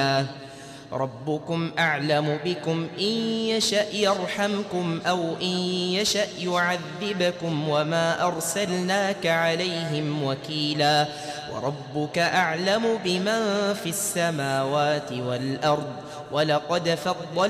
ربكم أعلم بكم إن يشأ يرحمكم أو إن يشأ يعذبكم وما أرسلناك عليهم وكيلا وربك أعلم بمن في السماوات والأرض ولقد فضلنا